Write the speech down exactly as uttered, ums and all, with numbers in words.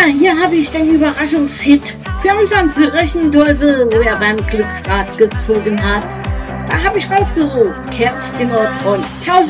hier habe ich den Überraschungshit für unseren Rechenteufel, wo er beim Glücksrad gezogen hat. Da habe ich rausgesucht, Kerstin und tausend